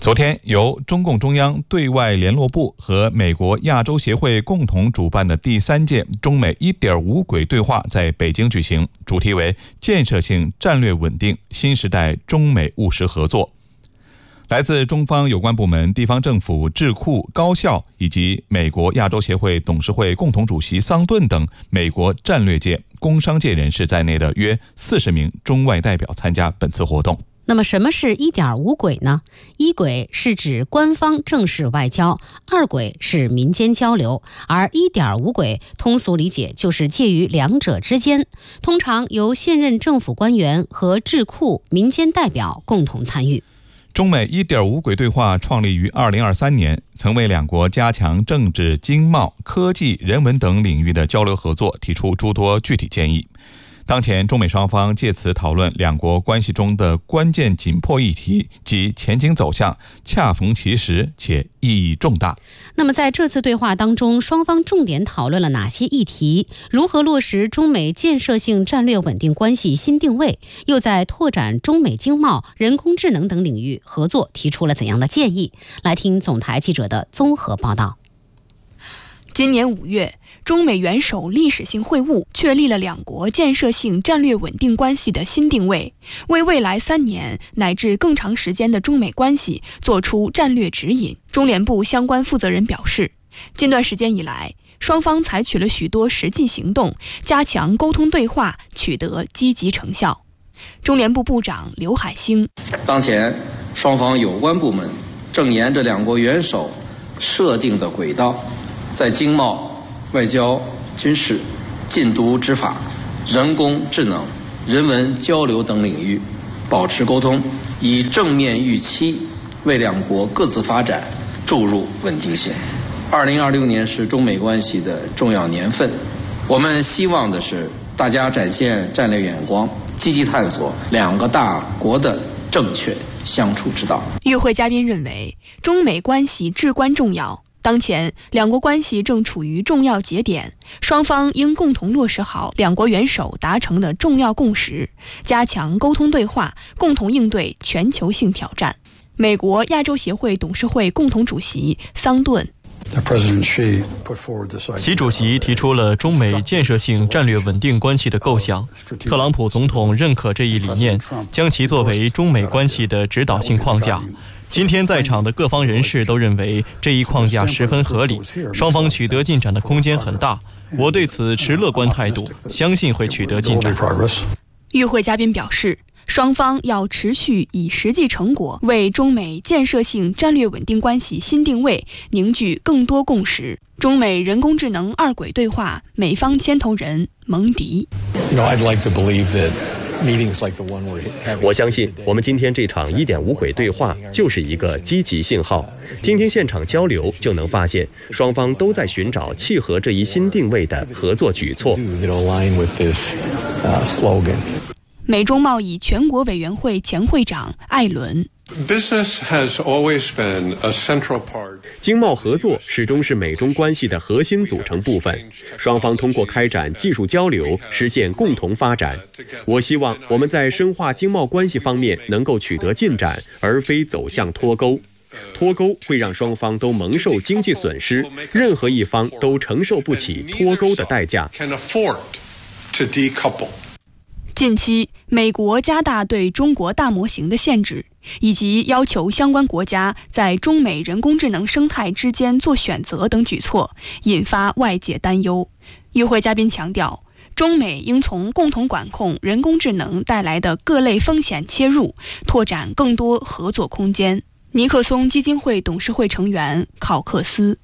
昨天，由中共中央对外联络部和美国亚洲协会共同主办的第3届中美 1.5 轨对话在北京举行，主题为建设性战略稳定，新时代中美务实合作。来自中方有关部门、地方政府、智库、高校以及美国亚洲协会董事会共同主席桑顿等美国战略界、工商界人士在内的约40名中外代表参加本次活动。 那么什么是1.5轨呢？1轨是指官方正式外交，2轨是民间交流，而1.5轨通俗理解就是介于两者之间，通常由现任政府官员和智库、民间代表共同参与。 中美 1.5 轨对话创立于2023年，曾为两国加强政治、经贸、科技、人文等领域的交流合作提出诸多具体建议。当前中美双方借此讨论两国关系中的关键紧迫议题及前景走向，恰逢其时且意义重大。 那么在这次对话当中，双方重点讨论了哪些议题？如何落实中美建设性战略稳定关系新定位？又在拓展中美经贸、人工智能等领域合作提出了怎样的建议？来听总台记者的综合报道。 今年5月，中美元首历史性会晤，确立了两国建设性战略稳定关系的新定位，为未来3年乃至更长时间的中美关系作出战略指引。中联部相关负责人表示，近段时间以来，双方采取了许多实际行动，加强沟通对话，取得积极成效。中联部部长刘海星， 当前双方有关部门正沿着两国元首设定的轨道，在经贸、外交、军事、禁毒执法、人工智能、人文交流等领域保持沟通，以正面预期为两国各自发展注入稳定性。2026年是中美关系的重要年份，我们希望的是大家展现战略眼光，积极探索两个大国的正确相处之道。 与会嘉宾认为，中美关系至关重要。当前，两国关系正处于重要节点，双方应共同落实好两国元首达成的重要共识，加强沟通对话，共同应对全球性挑战。美国亚洲协会董事会共同主席桑顿， 习主席提出了中美建设性战略稳定关系的构想，特朗普总统认可这一理念，将其作为中美关系的指导性框架。今天在场的各方人士都认为这一框架十分合理，双方取得进展的空间很大，我对此持乐观态度，相信会取得进展。 与会嘉宾表示，双方要持续以实际成果为中美建设性战略稳定关系新定位凝聚更多共识。中美人工智能2轨对话，美方牵头人蒙迪。 我相信我们今天这场1.5轨对话就是一个积极信号，听听现场交流就能发现，双方都在寻找契合这一新定位的合作举措。 美中贸易全国委员会前会长艾伦， 经贸合作始终是美中关系的核心组成部分，双方通过开展技术交流实现共同发展。我希望我们在深化经贸关系方面能够取得进展，而非走向脱钩。脱钩会让双方都蒙受经济损失，任何一方都承受不起脱钩的代价。 近期，美国加大对中国大模型的限制，以及要求相关国家在中美人工智能生态之间做选择等举措，引发外界担忧。与会嘉宾强调，中美应从共同管控人工智能带来的各类风险切入，拓展更多合作空间。尼克松基金会董事会成员考克斯，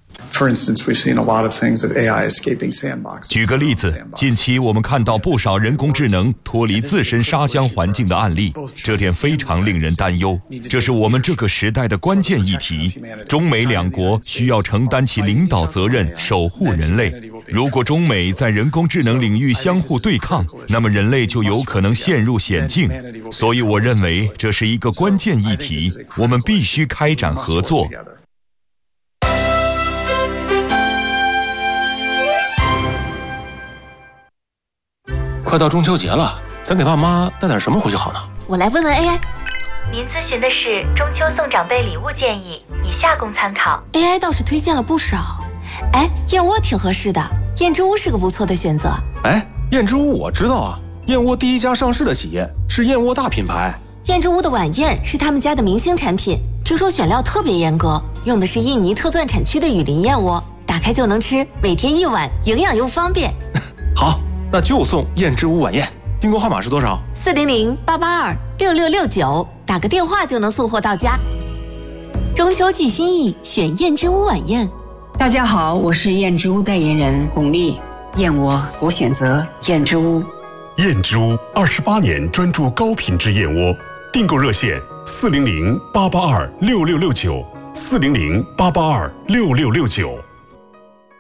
举个例子，近期我们看到不少人工智能脱离自身沙箱环境的案例，这点非常令人担忧。这是我们这个时代的关键议题，中美两国需要承担起领导责任，守护人类。如果中美在人工智能领域相互对抗，那么人类就有可能陷入险境。所以我认为这是一个关键议题，我们必须开展合作。 快到中秋节了，咱给爸妈带点什么回去好呢？ 我来问问 AI。 您咨询的是中秋送长辈礼物建议，以下供参考。 AI 倒是推荐了不少，哎，燕窝挺合适的，燕之屋是个不错的选择。 哎，燕之屋我知道啊，燕窝第一家上市的企业，是燕窝大品牌。 燕之屋的晚宴是他们家的明星产品，听说选料特别严格，用的是印尼特钻产区的雨林燕窝，打开就能吃，每天1碗，营养又方便。 好，那就送燕之屋晚宴。订购号码是多少 ？400-882-6669，打个电话就能送货到家。 中秋寄心意，选燕之屋晚宴。 大家好，我是燕之屋代言人巩俐。燕窝，我选择燕之屋。 燕之屋28年专注高品质燕窝，订购热线400-882-6669，400-882-6669。